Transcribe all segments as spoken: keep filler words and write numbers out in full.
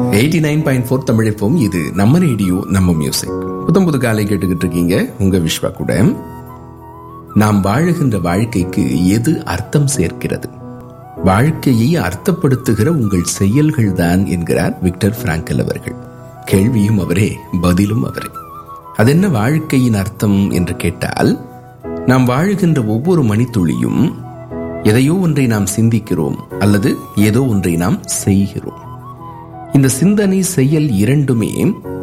Eighty nine point four தமிழப்போம். இது நம்ம radio நம்ம மியூசிக். புத்தம் புது காலை கேட்டுக்கிட்டு இருக்கீங்க உங்க விஸ்வா கூட. நாம் வாழுகின்ற வாழ்க்கைக்கு எது அர்த்தம் சேர்க்கிறது? வாழ்க்கையை அர்த்தப்படுத்துகிற உங்கள் செயல்கள் தான் என்கிறார் விக்டர் பிராங்கல் அவர்கள். கேள்வியும் அவரே, பதிலும் அவரே. அது என்ன வாழ்க்கையின் அர்த்தம் என்று கேட்டால், நாம் வாழுகின்ற ஒவ்வொரு மணித்துளியும் எதையோ ஒன்றை நாம் சிந்திக்கிறோம் அல்லது ஏதோ ஒன்றை நாம் செய்கிறோம். இந்த சிந்தனை செயல் இரண்டுமே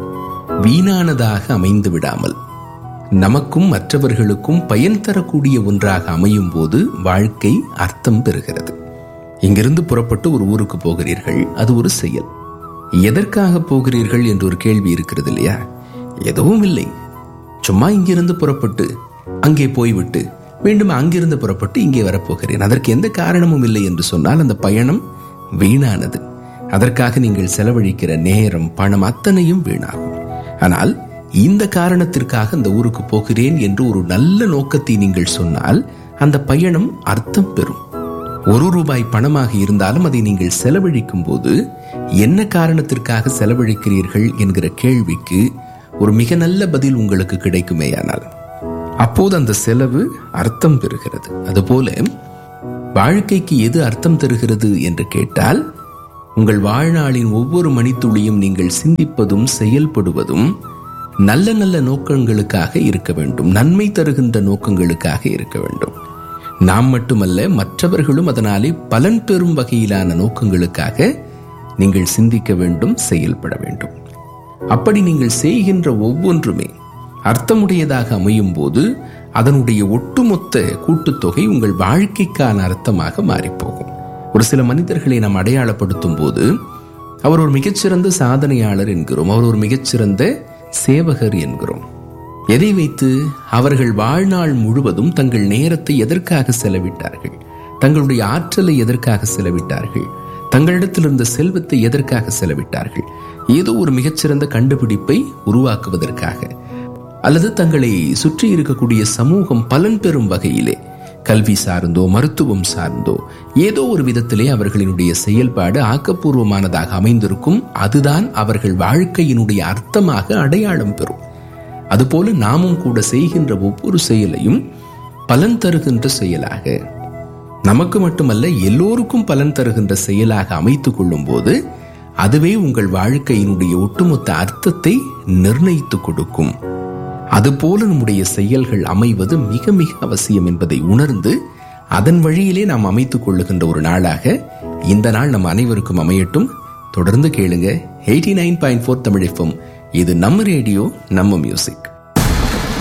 வீணானதாக அமைந்து விடாமல் நமக்கும் மற்றவர்களுக்கும் பயன் தரக்கூடிய ஒன்றாக அமையும் போது வாழ்க்கை அர்த்தம் பெறுகிறது. இங்கிருந்து புறப்பட்டு ஒரு ஊருக்கு போகிறீர்கள், அது ஒரு செயல். எதற்காக போகிறீர்கள் என்று ஒரு கேள்வி இருக்கிறது இல்லையா? எதுவும் இல்லை, சும்மா இங்கிருந்து புறப்பட்டு அங்கே போய்விட்டு மீண்டும் அங்கிருந்து புறப்பட்டு இங்கே வரப்போகிறேன். அதற்கு எந்த காரணமும் இல்லை என்று சொன்னால் அந்த பயணம் வீணானது. அதற்காக நீங்கள் செலவழிக்கிற நேரம், பணம் அத்தனையும் வீணாகும். ஆனால் இந்த காரணத்திற்காக அந்த ஊருக்கு போகிறேன் என்று ஒரு நல்ல நோக்கத்தை நீங்கள் சொன்னால் அந்த பயணம் அர்த்தம் பெறும். ஒரு ரூபாய் பணமாக இருந்தாலும் அதை நீங்கள் செலவழிக்கும் போது என்ன காரணத்திற்காக செலவழிக்கிறீர்கள் என்கிற கேள்விக்கு ஒரு மிக நல்ல பதில் உங்களுக்கு கிடைக்குமேயானால் அப்போது அந்த செலவு அர்த்தம் பெறுகிறது. அதுபோல வாழ்க்கைக்கு எது அர்த்தம் தருகிறது என்று கேட்டால், உங்கள் வாழ்நாளின் ஒவ்வொரு மணித்துளியும் நீங்கள் சிந்திப்பதும் செயல்படுவதும் நல்ல நல்ல நோக்கங்களுக்காக இருக்க வேண்டும், நன்மை தருகின்ற நோக்கங்களுக்காக இருக்க வேண்டும். நாம் மட்டுமல்ல, மற்றவர்களும் அதனாலே பலன் பெறும் வகையிலான நோக்கங்களுக்காக நீங்கள் சிந்திக்க வேண்டும், செயல்பட வேண்டும். அப்படி நீங்கள் செய்கின்ற ஒவ்வொன்றுமே அர்த்தமுடையதாக அமையும் போது அதனுடைய ஒட்டுமொத்த கூட்டுத்தொகை உங்கள் வாழ்க்கைக்கான அர்த்தமாக மாறிப்போகும். ஒரு சில மனிதர்களை நாம் அடையாளப்படுத்தும் போது அவர் ஒரு மிகச்சிறந்த சாதனையாளர் என்கிறோம், அவர் ஒரு மிகச்சிறந்த சேவகர் என்கிறோம். எதை வைத்து? அவர்கள் வாழ்நாள் முழுவதும் தங்கள் நேரத்தை எதற்காக செலவிட்டார்கள், தங்களுடைய ஆற்றலை எதற்காக செலவிட்டார்கள், தங்களிடத்தில் இருந்த செல்வத்தை எதற்காக செலவிட்டார்கள்? ஏதோ ஒரு மிகச்சிறந்த கண்டுபிடிப்பை உருவாக்குவதற்காக, அல்லது தங்களை சுற்றி இருக்கக்கூடிய சமூகம் பலன் பெறும் வகையிலே, கல்வி சார்ந்தோ மருத்துவம் சார்ந்தோ ஏதோ ஒரு விதத்திலே அவர்களினுடைய செயல்பாடு ஆக்கப்பூர்வமானதாக அமைந்திருக்கும். அதுதான் அவர்கள் வாழ்க்கையினுடைய அர்த்தமாக அடையாளம் பெறும். அதுபோல நாமும் கூட செய்கின்ற ஒவ்வொரு செயலையும் பலன் தருகின்ற செயலாக, நமக்கு மட்டுமல்ல எல்லோருக்கும் பலன் தருகின்ற செயலாக அமைத்துக் கொள்ளும் போது அதுவே உங்கள் வாழ்க்கையினுடைய ஒட்டுமொத்த அர்த்தத்தை நிர்ணயித்துக் கொடுக்கும். அதுபோல நம்முடைய செயல்கள் அமைவது மிக மிக அவசியம் என்பதை உணர்ந்து அதன் வழியிலே நாம் அமைத்துக் கொள்ளுகின்ற ஒரு நாளாக இந்த நாள் நம் அனைவருக்கும் அமையட்டும். தொடர்ந்து கேளுங்க eighty nine point four Tamil FM. இது நம்ம ரேடியோ நம்ம மியூசிக்.